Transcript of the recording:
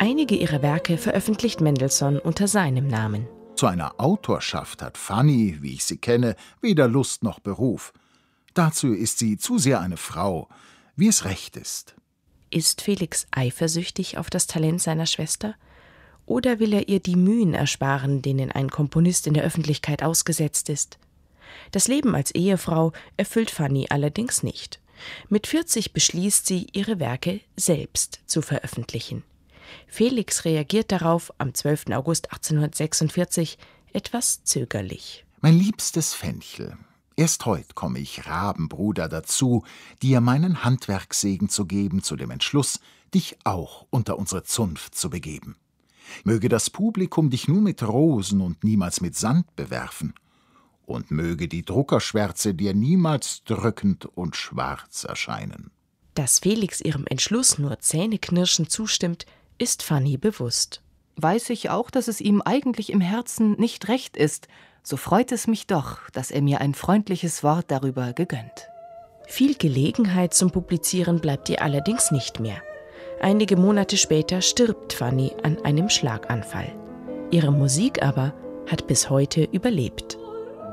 Einige ihrer Werke veröffentlicht Mendelssohn unter seinem Namen. Zu einer Autorschaft hat Fanny, wie ich sie kenne, weder Lust noch Beruf. Dazu ist sie zu sehr eine Frau, wie es recht ist. Ist Felix eifersüchtig auf das Talent seiner Schwester? Oder will er ihr die Mühen ersparen, denen ein Komponist in der Öffentlichkeit ausgesetzt ist? Das Leben als Ehefrau erfüllt Fanny allerdings nicht. Mit 40 beschließt sie, ihre Werke selbst zu veröffentlichen. Felix reagiert darauf am 12. August 1846 etwas zögerlich. Mein liebstes Fenchel, erst heut komme ich, Rabenbruder, dazu, dir meinen Handwerkssegen zu geben, zu dem Entschluss, dich auch unter unsere Zunft zu begeben. Möge das Publikum dich nur mit Rosen und niemals mit Sand bewerfen. Und möge die Druckerschwärze dir niemals drückend und schwarz erscheinen. Dass Felix ihrem Entschluss nur zähneknirschend zustimmt, ist Fanny bewusst. Weiß ich auch, dass es ihm eigentlich im Herzen nicht recht ist, so freut es mich doch, dass er mir ein freundliches Wort darüber gegönnt. Viel Gelegenheit zum Publizieren bleibt ihr allerdings nicht mehr. Einige Monate später stirbt Fanny an einem Schlaganfall. Ihre Musik aber hat bis heute überlebt.